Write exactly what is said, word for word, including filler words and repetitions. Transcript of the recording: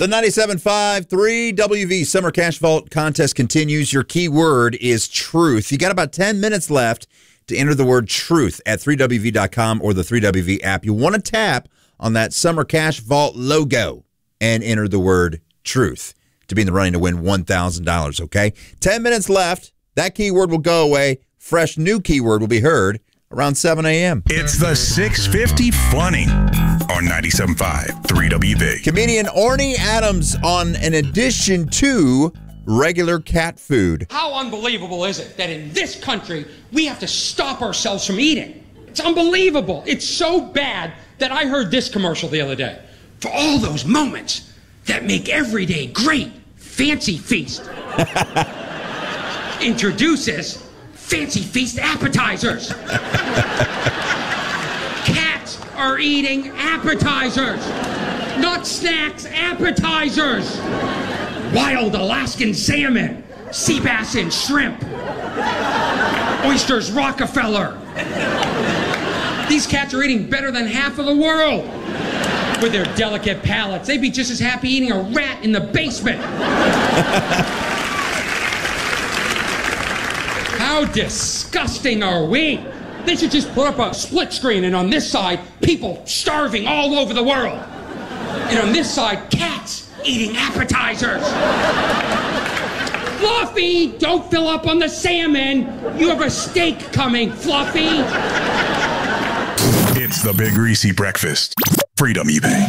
The ninety-seven point five three W V Summer Cash Vault contest continues. Your key word is truth. You got about ten minutes left to enter the word truth at three W V dot com or the three W V app. You want to tap on that Summer Cash Vault logo and enter the word truth to be in the running to win one thousand dollars, okay? ten minutes left. That keyword will go away. Fresh new keyword will be heard around seven a.m. It's the six fifty Funny on ninety-seven point five three W V. Comedian Orny Adams on an addition to regular cat food. How unbelievable is it that in this country we have to stop ourselves from eating? It's unbelievable. It's so bad that I heard this commercial the other day. For all those moments that make every day great, Fancy Feast introduces Fancy Feast appetizers. Cats are eating appetizers, not snacks, appetizers. Wild Alaskan salmon, sea bass and shrimp, oysters Rockefeller. These cats are eating better than half of the world. With their delicate palates, they'd be just as happy eating a rat in the basement. How disgusting are we? They should just put up a split screen, and on this side, people starving all over the world. And on this side, cats eating appetizers. Fluffy, don't fill up on the salmon. You have a steak coming, Fluffy. It's the Big Greasy Breakfast. Freedom eBay.